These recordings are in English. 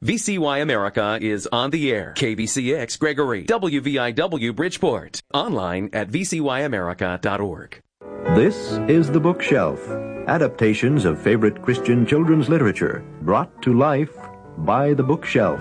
VCY America is on the air. KBCX Gregory, WVIW Bridgeport. Online at vcyamerica.org. This is The Bookshelf. Adaptations of favorite Christian children's literature brought to life by The Bookshelf.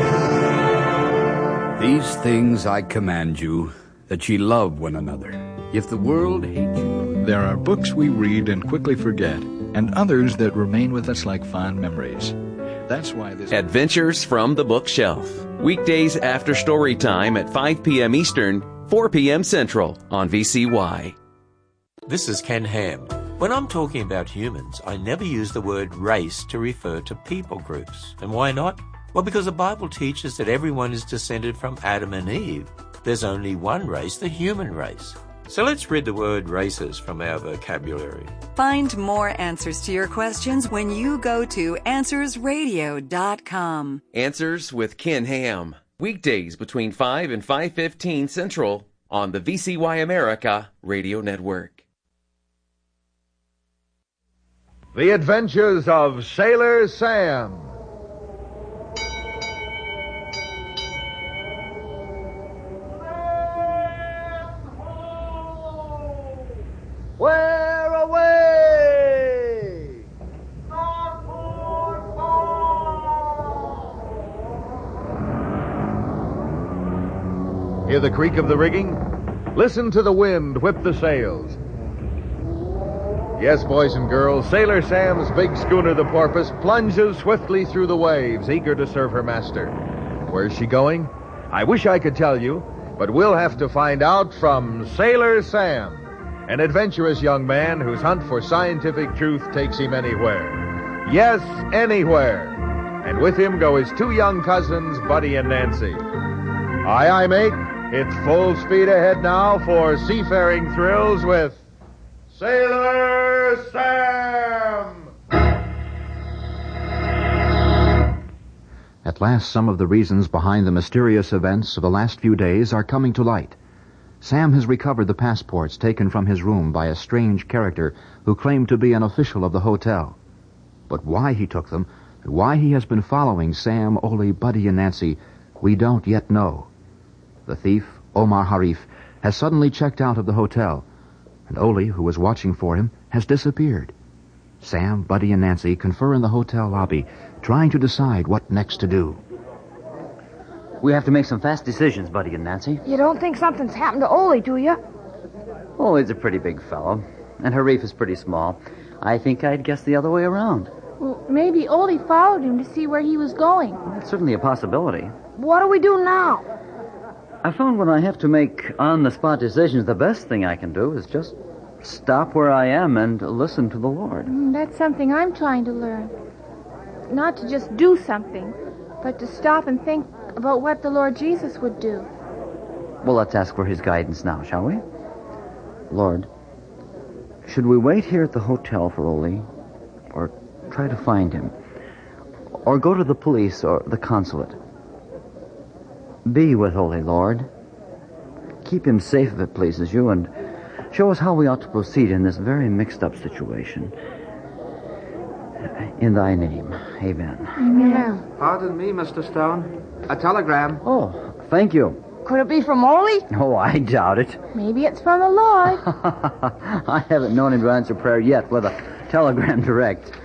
These things I command you, that ye love one another. If the world hate you... There are books we read and quickly forget, and others that remain with us like fond memories. That's why this... Adventures from the Bookshelf. Weekdays after story time at 5 p.m. Eastern, 4 p.m. Central on VCY. This is Ken Ham. When I'm talking about humans, I never use the word race to refer to people groups. And why not? Well, because the Bible teaches that everyone is descended from Adam and Eve. There's only one race, the human race. So let's rid the word races from our vocabulary. Find more answers to your questions when you go to AnswersRadio.com. Answers with Ken Ham. Weekdays between 5 and 5:15 Central on the VCY America Radio Network. The Adventures of Sailor Sam. Where away? Hear the creak of the rigging? Listen to the wind whip the sails. Yes, boys and girls, Sailor Sam's big schooner, the Porpoise, plunges swiftly through the waves, eager to serve her master. Where's she going? I wish I could tell you, but we'll have to find out from Sailor Sam, an adventurous young man whose hunt for scientific truth takes him anywhere. Yes, anywhere. And with him go his two young cousins, Buddy and Nancy. Aye, aye, mate. It's full speed ahead now for seafaring thrills with Sailor Sam! At last, some of the reasons behind the mysterious events of the last few days are coming to light. Sam has recovered the passports taken from his room by a strange character who claimed to be an official of the hotel. But why he took them, and why he has been following Sam, Ole, Buddy, and Nancy, we don't yet know. The thief, Omar Harif, has suddenly checked out of the hotel, and Ole, who was watching for him, has disappeared. Sam, Buddy, and Nancy confer in the hotel lobby, trying to decide what next to do. We have to make some fast decisions, Buddy and Nancy. You don't think something's happened to Ole, do you? Ole's a pretty big fellow, and Harif is pretty small. I think I'd guess the other way around. Well, maybe Ole followed him to see where he was going. That's certainly a possibility. What do we do now? I found when I have to make on-the-spot decisions, the best thing I can do is just stop where I am and listen to the Lord. That's something I'm trying to learn. Not to just do something, but to stop and think about what the Lord Jesus would do. Well, let's ask for his guidance now, shall we? Lord, should we wait here at the hotel for Ole, or try to find him, or go to the police or the consulate? Be with Ole, Lord. Keep him safe if it pleases you, and show us how we ought to proceed in this very mixed-up situation. In thy name, amen. Amen. Pardon me, Mr. Stone. A telegram. Oh, thank you. Could it be from Ole? Oh, I doubt it. Maybe it's from the Lord. I haven't known him to answer prayer yet with a telegram direct.